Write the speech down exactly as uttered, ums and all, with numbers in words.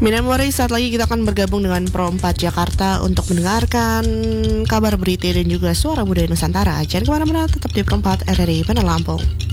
Minamori, saat lagi kita akan bergabung dengan Pro empat Jakarta untuk mendengarkan kabar berita dan juga suara budaya Nusantara. Jangan kemana-mana, tetap di Pro empat R R I Bandar Lampung.